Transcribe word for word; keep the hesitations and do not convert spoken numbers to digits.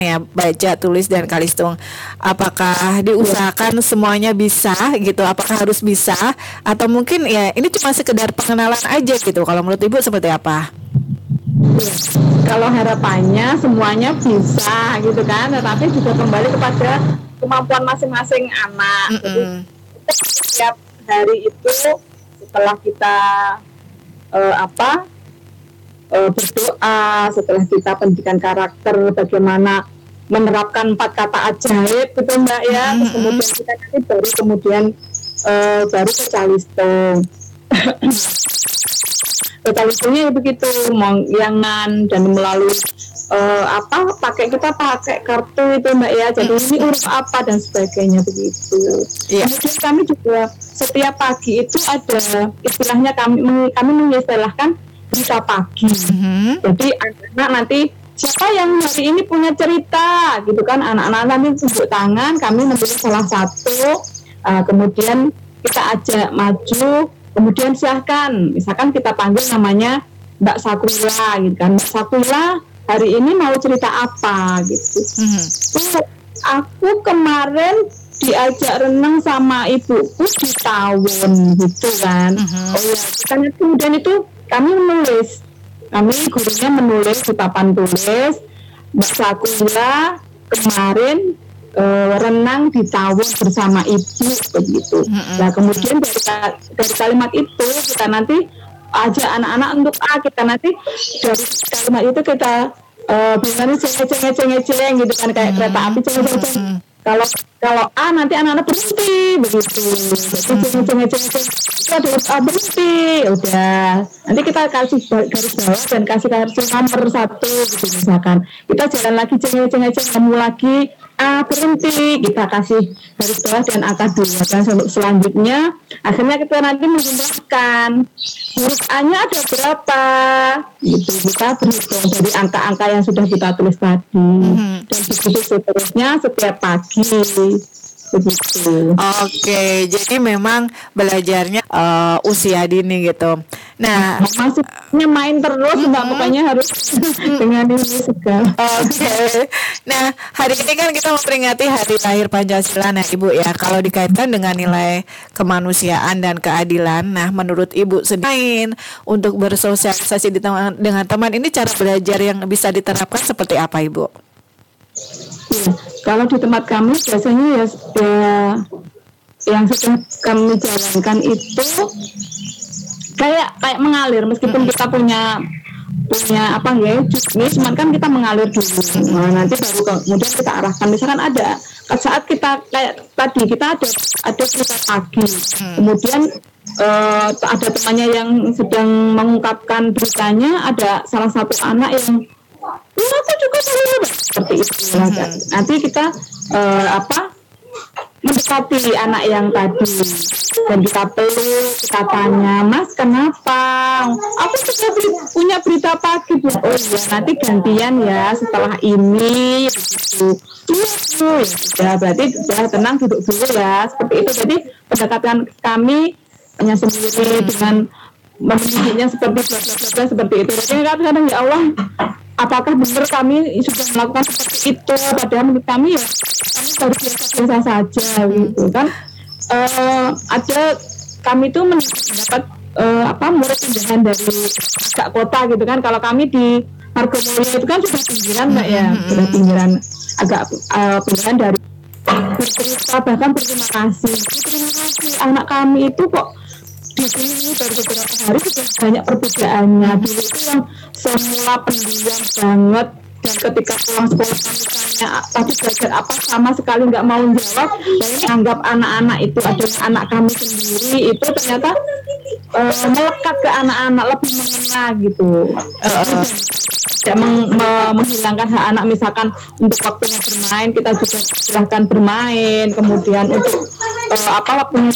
ya, baca, tulis dan kalistung. Apakah diusahakan semuanya bisa gitu? Apakah harus bisa atau mungkin ya ini cuma sekedar pengenalan aja gitu? Kalau menurut Ibu seperti apa? Kalau harapannya semuanya bisa gitu kan, tetapi juga kembali kepada kemampuan masing-masing anak. Jadi setiap hari itu setelah kita uh, apa uh, berdoa, setelah kita pendidikan karakter, bagaimana menerapkan empat kata ajaib gitu Mbak ya, terus kemudian kita nanti baru kemudian uh, baru ke calistung. Betalistungnya begitu, mengyangan dan melalui uh, apa pakai kita pakai kartu itu Mbak ya, jadi ini huruf apa dan sebagainya begitu. Yeah. Kemudian kami juga setiap pagi itu ada istilahnya kami kami mengistilahkan berita pagi. Mm-hmm. Jadi anak-anak nanti siapa yang hari ini punya cerita gitu kan, anak-anak nanti tunjuk tangan, kami memilih salah satu, uh, kemudian kita ajak maju. Kemudian silahkan, misalkan kita panggil namanya Mbak Sakuila gitu kan. Mbak Sakuila hari ini mau cerita apa gitu. Mm-hmm. Tuh, aku kemarin diajak renang sama ibuku di Tawon gitu kan. Mm-hmm. Oh ya, kita kemudian itu kami menulis. Kami gurunya menulis di papan tulis, Mbak Sakuila kemarin Uh, renang di Tawon bersama ibu begitu. Mm-hmm. Nah kemudian dari, dari kalimat itu kita nanti ajak anak-anak untuk A, kita nanti dari kalimat itu kita uh, biasanya ceng-ceng-ceng-ceng gitu kan, kayak mm-hmm. kereta api ceng-ceng-ceng. Mm-hmm. Kalau kalau A nanti anak-anak berhenti begitu. Jadi ceng-ceng-ceng-ceng itu ada A berhenti, udah. Nanti kita kasih garis bawah dan kasih garis nomor satu gitu misalkan. Kita jalan lagi ceng-ceng-ceng, kamu lagi A berhenti, kita kasih garis bawah dan angka dua. Dan selanjutnya akhirnya kita nanti menjumlahkan huruf A-nya ada berapa gitu, kita berhitung dari angka-angka yang sudah kita tulis tadi. Mm-hmm. Dan begitu seterusnya setiap pagi begitu. Oke, jadi memang belajarnya uh, usia dini gitu. Nah, maksudnya main terus mm-hmm. Mbak, pokoknya harus dengan ini segala. Oke. Nah, hari ini kan kita memperingati Hari Lahir Pancasila, nah Ibu ya. Kalau dikaitkan dengan nilai kemanusiaan dan keadilan, nah menurut Ibu sendiri untuk bersosialisasi di teman, dengan teman ini cara belajar yang bisa diterapkan seperti apa Ibu? Ya, kalau di tempat kami biasanya ya, ya yang sudah kami jalankan itu kayak kayak mengalir, meskipun kita punya punya apa ya juknis, cuman kan kita mengalir dulu. Nah, nanti baru kemudian kita arahkan. Misalkan ada saat kita kayak tadi kita ada ada cerita pagi, kemudian uh, ada temannya yang sedang mengungkapkan beritanya, ada salah satu anak yang aku juga seperti itu. Nanti kita uh, apa mendekati anak yang tadi dan kita peluk, kita tanya, Mas kenapa? Aku juga beri- punya berita pagi. Oh iya, nanti gantian ya setelah ini begitu. Iya, ya berarti sudah tenang, duduk dulu ya, seperti itu. Jadi pendekatan kami hanya sendiri dengan memilihnya seperti bla bla bla seperti itu. Jadi kadang-kadang ya Allah, apakah benar kami sudah melakukan seperti itu? Padahal menurut kami ya kami baru biasa-biasa saja gitu kan. Uh, ada kami tuh mendapat uh, apa murid pindahan dari agak kota gitu kan. Kalau kami di Margomulyo itu kan sudah pinggiran Mbak ya, sudah pinggiran agak uh, pinggiran dari bercerita bahkan berterima kasih. Terima kasih anak kami itu kok di sini baru beberapa hari sudah banyak perbedaannya. Dulu itu yang semula pendiam banget dan ketika pulang sekolah kami tanya tadi belajar apa sama sekali nggak mau jawab, dan ini anggap anak-anak itu adalah anak kami sendiri, itu ternyata uh, melekat ke anak-anak, lebih mengena gitu. Uh, tidak meng- me- menghilangkan hak anak, misalkan untuk waktunya bermain kita juga silahkan bermain, kemudian untuk uh, apa waktunya